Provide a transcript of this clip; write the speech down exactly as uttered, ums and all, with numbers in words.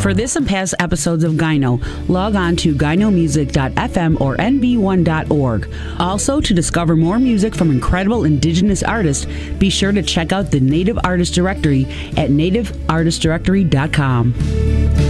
For this and past episodes of Gyno, log on to gyno music dot f m or n b one dot org. Also, to discover more music from incredible Indigenous artists, be sure to check out the Native Artist Directory at native artist directory dot com.